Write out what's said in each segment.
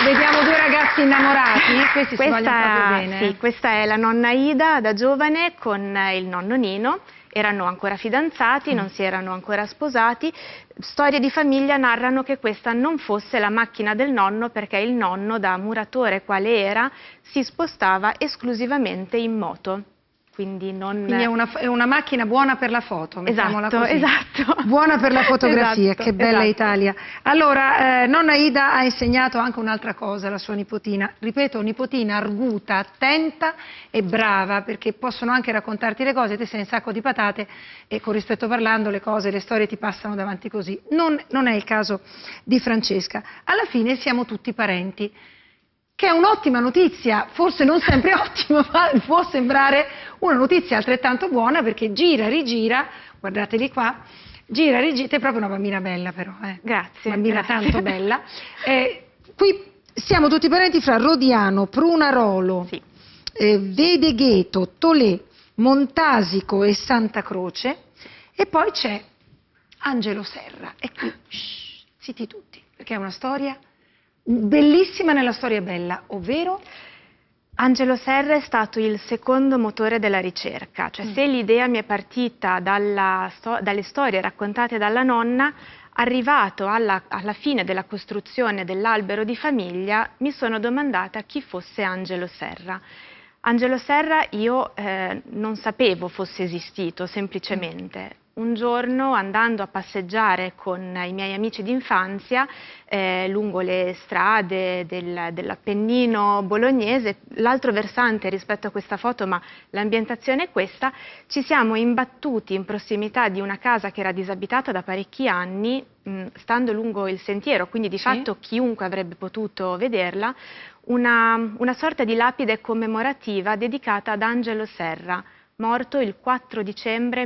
Vediamo due ragazzi innamorati, questi si vogliono proprio bene. Sì, questa è la nonna Ida da giovane con il nonno Nino. Erano ancora fidanzati, non si erano ancora sposati. Storie di famiglia narrano che questa non fosse la macchina del nonno perché il nonno, da muratore quale era, si spostava esclusivamente in moto. Quindi è una macchina buona per la foto, mettiamola così. Esatto. Buona per la fotografia, Esatto, che bella esatto. Italia. Allora, nonna Ida ha insegnato anche un'altra cosa alla sua nipotina. Ripeto, nipotina arguta, attenta e brava, perché possono anche raccontarti le cose, te sei un sacco di patate e con rispetto parlando le cose, le storie ti passano davanti così. Non è il caso di Francesca. Alla fine siamo tutti parenti. Che è un'ottima notizia, forse non sempre ottima, ma può sembrare una notizia altrettanto buona perché gira, rigira, guardateli qua, gira, rigira, è proprio una bambina bella però, Grazie. Bambina tanto bella. Qui siamo tutti parenti fra Rodiano, Prunarolo, sì. Vedegheto, Tolè, Montasico e Santa Croce e poi c'è Angelo Serra. E qui, zitti tutti, perché è una storia bellissima nella storia bella, ovvero Angelo Serra è stato il secondo motore della ricerca, cioè se l'idea mi è partita dalle storie raccontate dalla nonna, arrivato alla fine della costruzione dell'albero di famiglia mi sono domandata chi fosse Angelo Serra. Angelo Serra io non sapevo fosse esistito semplicemente. Un giorno, andando a passeggiare con i miei amici d'infanzia lungo le strade dell'Appennino bolognese, l'altro versante rispetto a questa foto, ma l'ambientazione è questa, ci siamo imbattuti in prossimità di una casa che era disabitata da parecchi anni, stando lungo il sentiero, quindi di fatto chiunque avrebbe potuto vederla, una sorta di lapide commemorativa dedicata ad Angelo Serra, morto il 4 dicembre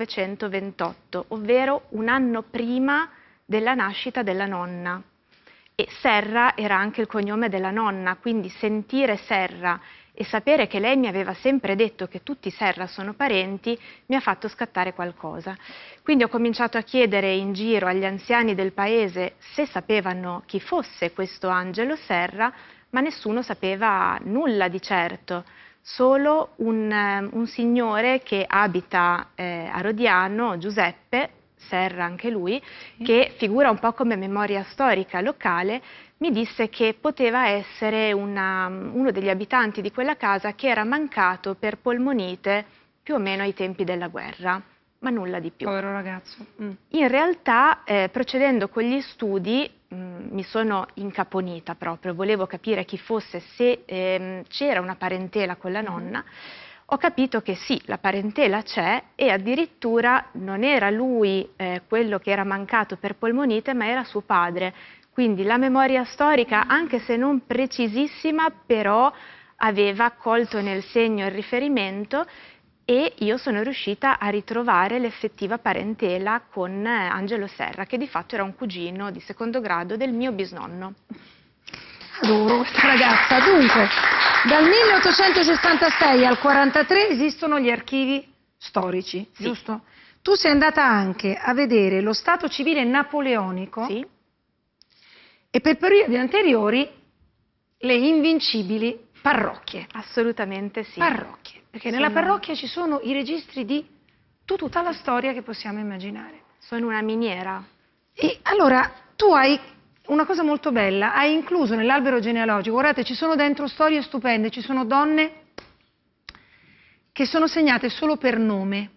1928, ovvero un anno prima della nascita della nonna. E Serra era anche il cognome della nonna, quindi sentire Serra e sapere che lei mi aveva sempre detto che tutti i Serra sono parenti mi ha fatto scattare qualcosa. Quindi ho cominciato a chiedere in giro agli anziani del paese se sapevano chi fosse questo Angelo Serra, ma nessuno sapeva nulla di certo. Solo un signore che abita a Rodiano, Giuseppe Serra anche lui, che figura un po' come memoria storica locale, mi disse che poteva essere uno degli abitanti di quella casa che era mancato per polmonite più o meno ai tempi della guerra, ma nulla di più. Povero ragazzo. In realtà, procedendo con gli studi, mi sono incaponita proprio, volevo capire chi fosse, se c'era una parentela con la nonna. Ho capito che sì, la parentela c'è e addirittura non era lui quello che era mancato per polmonite, ma era suo padre. Quindi la memoria storica, anche se non precisissima, però aveva colto nel segno il riferimento e io sono riuscita a ritrovare l'effettiva parentela con Angelo Serra, che di fatto era un cugino di secondo grado del mio bisnonno. Adoro questa ragazza. Dunque, dal 1866 al 43 esistono gli archivi storici, giusto? Tu sei andata anche a vedere lo stato civile napoleonico e per periodi anteriori le invincibili parrocchie. Assolutamente sì. Parrocchie, perché nella parrocchia ci sono i registri di tutta la storia che possiamo immaginare. Sono una miniera. E allora tu hai una cosa molto bella, hai incluso nell'albero genealogico, guardate, ci sono dentro storie stupende, ci sono donne che sono segnate solo per nome,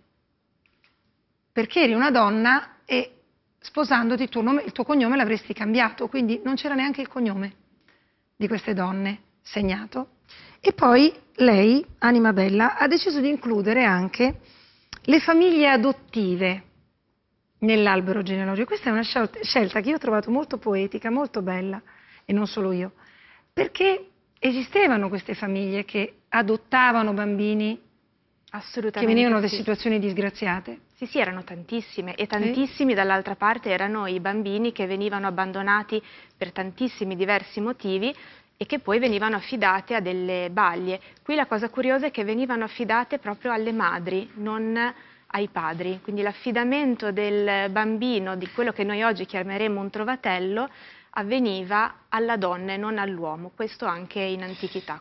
perché eri una donna e sposandoti il tuo cognome l'avresti cambiato, quindi non c'era neanche il cognome di queste donne segnato. E poi lei, anima bella, ha deciso di includere anche le famiglie adottive nell'albero genealogico. Questa è una scelta che io ho trovato molto poetica, molto bella, e non solo io, perché esistevano queste famiglie che adottavano bambini che venivano da situazioni disgraziate. Sì, sì, erano tantissime e tantissimi dall'altra parte erano i bambini che venivano abbandonati per tantissimi diversi motivi e che poi venivano affidate a delle balie. Qui la cosa curiosa è che venivano affidate proprio alle madri, non ai padri, quindi l'affidamento del bambino, di quello che noi oggi chiameremo un trovatello, avveniva alla donna e non all'uomo, questo anche in antichità.